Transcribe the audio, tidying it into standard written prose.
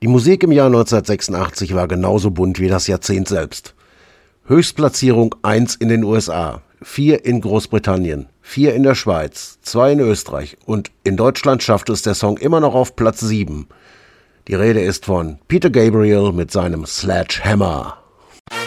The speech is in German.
Die Musik im Jahr 1986 war genauso bunt wie das Jahrzehnt selbst. Höchstplatzierung 1 in den USA, 4 in Großbritannien, 4 in der Schweiz, 2 in Österreich und in Deutschland schaffte es der Song immer noch auf Platz 7. Die Rede ist von Peter Gabriel mit seinem Sledgehammer.